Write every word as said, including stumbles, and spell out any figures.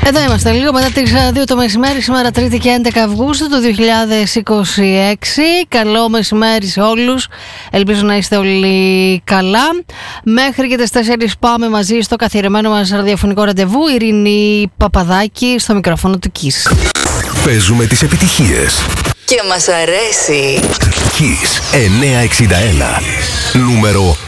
Εδώ είμαστε λίγο μετά τις δύο το μεσημέρι, σήμερα Τρίτη και έντεκα Αυγούστου του δύο χιλιάδες είκοσι έξι. Καλό μεσημέρι σε όλους. Ελπίζω να είστε όλοι καλά. Μέχρι και τις τέσσερις πάμε μαζί στο καθιερωμένο μας ραδιοφωνικό ραντεβού. Ειρήνη Παπαδάκη στο μικρόφωνο του Kiss. Παίζουμε τις επιτυχίες. Και μας αρέσει. Kiss εννιακόσια εξήντα ένα. Νούμερο